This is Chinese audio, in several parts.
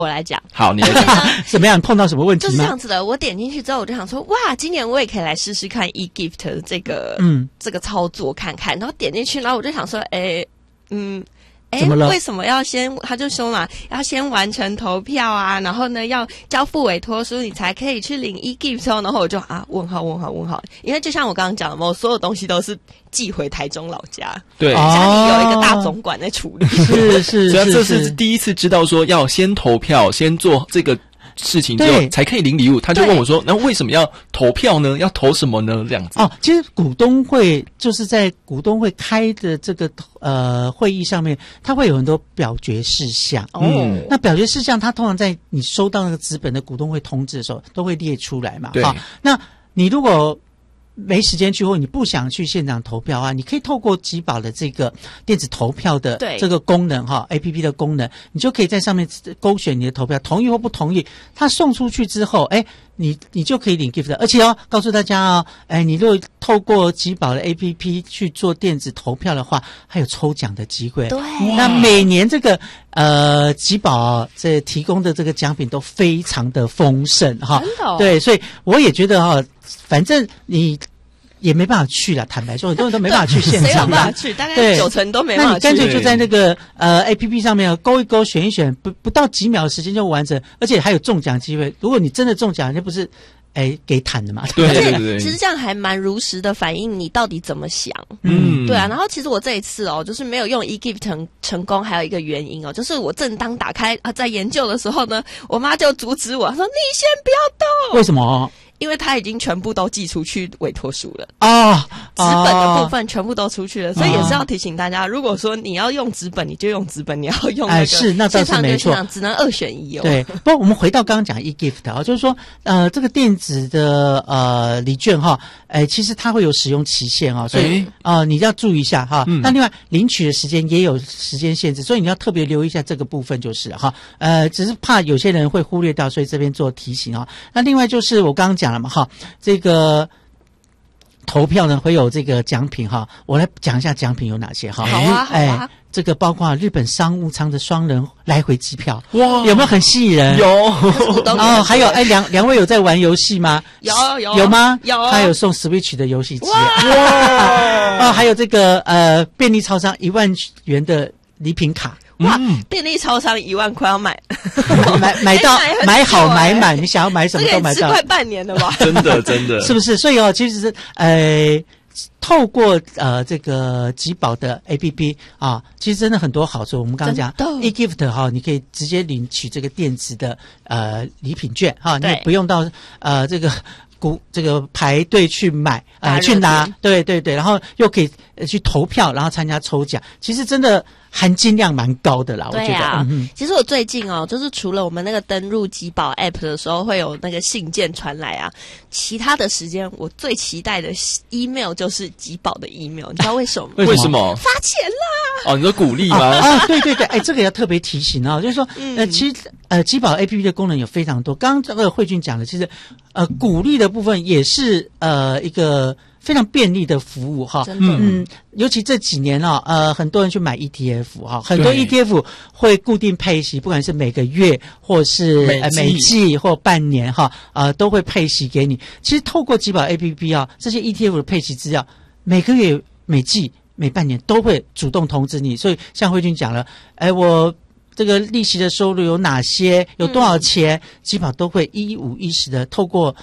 我来讲。 好，你来讲。 怎么样？碰到什么问题吗？ 就是这样子的，我点进去之后，我就想说，哇，今年我也可以来试试看 eGift 的这个操作看看。然后点进去，然后我就想说， 怎么了？ 为什么要先？他就说嘛，要先完成投票啊，然后呢要交付委托书，你才可以去领 eGift 哦。然后我就问号，因为就像我刚刚讲的嘛，我所有东西都是寄回台中老家， 对， 家里有一个大总管在处理。 是， 所以这是第一次知道说要先投票，先做这个事情之后才可以领礼物。他就问我说：“那为什么要投票呢？要投什么呢？”这样子。 其实股东会就是在股东会开的这个会议上面，它会有很多表决事项。那表决事项它通常在你收到那个纸本的股东会通知的时候都会列出来嘛。 对。 那你如果没时间去或你不想去现场投票啊，你可以透过集保的这个电子投票的这个功能APP 的功能，你就可以在上面勾选你的投票，同意或不同意。它送出去之后，你就可以领 gift。而且告诉大家你如果透过集保的 APP 去做电子投票的话，还有抽奖的机会。 对， 那每年这个集保这提供的这个奖品都非常的丰盛哈。 真的。 对，所以我也觉得反正你也没办法去了，坦白说，很多人都没办法去现场。 谁有办法去？大概90%都没办法去。 那你干脆就在那个APP 上面勾一勾，选一选，不到几秒的时间就完成，而且还有中奖机会。如果你真的中奖，那不是给坦的嘛？ 对， 其实这样还蛮如实的反映你到底怎么想。对啊。然后其实我这一次就是没有用 eGift 成功，还有一个原因就是我正当打开在研究的时候呢，我妈就阻止我，说你先不要动。 为什么？ 因为他已经全部都寄出去委托书了纸本的部分全部都出去了，所以也是要提醒大家，如果说你要用纸本，你就用纸本；你要用那个那倒是没错， 只能2选1哦。 对，不过我们回到刚刚讲 eGift 就是说这个电子的礼券其实它会有使用期限所以你要注意一下那另外领取的时间也有时间限制，所以你要特别留意一下这个部分就是只是怕有些人会忽略掉，所以这边做提醒那另外就是我刚刚讲了嘛这个投票呢会有这个奖品我来讲一下奖品有哪些好啊。 这个包括日本商务舱的双人来回机票，哇，有没有很吸引人？ 有。 还有两位有在玩游戏吗？ 有吗？ 有。 他有送 Switch 的游戏机。哇！还有这个便利超商1万元的礼品卡。 哇！便利超商1万块要买到买好买满，你想要买什么都买到， 这个也吃快半年了吧？ 真的是不是？所以其实是透过这个集保的 APP 其实真的很多好处。我们刚刚讲 eGift 你可以直接领取这个电子的礼品券你也不用到这个排队去买去拿，对，然后又可以去投票，然后参加抽奖，其实真的含金量蛮高的啦，我觉得。 其实我最近就是除了我们那个登入集保 App 的时候会有那个信件传来其他的时间我最期待的 email 就是集保的 email， 你知道为什么吗？ 为什么？ 发钱啦！ 你说鼓励吗？ 对，这个要特别提醒就是说其实集保 APP 的功能有非常多。刚刚这个慧君讲的，其实鼓励的部分也是一个非常便利的服务尤其这几年很多人去买 ETF 很多 ETF 会固定配息，不管是每个月或是每季或半年都会配息给你。其实透过集保 APP 这些 ETF 的配息资料每个月、每季、每半年都会主动通知你。所以像慧君讲了，我这个利息的收入有哪些，有多少钱，集保都会一五一十的透过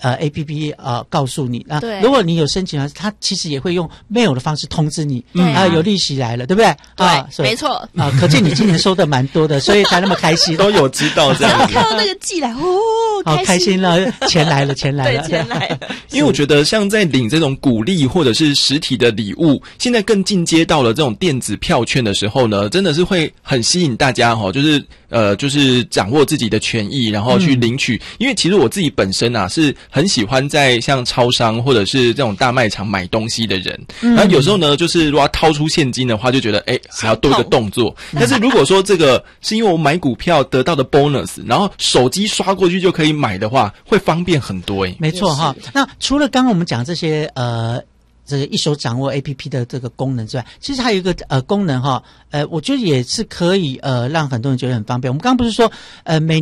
APP 告诉你如果你有申请它其实也会用 mail 的方式通知你有利息来了，对不对？ 对，没错可见你今年收的蛮多的，所以才那么开心。 都有知道这样子， 看到那个寄来开心了，钱来了。 对，钱来了。 因为我觉得像在领这种鼓励或者是实体的礼物，现在更进阶到了这种电子票券的时候呢，真的是会很吸引大家就是掌握自己的权益，然后去领取。因为其实我自己本身是很喜欢在像超商或者是这种大卖场买东西的人。然后有时候呢，就是如果要掏出现金的话，就觉得还要多一个动作。但是如果说这个是因为我买股票得到的 bonus， 然后手机刷过去就可以买的话，会方便很多。 没错那除了刚刚我们讲这些这个一手掌握 APP 的这个功能之外，其实还有一个功能哈，我觉得也是可以让很多人觉得很方便。我们刚刚不是说每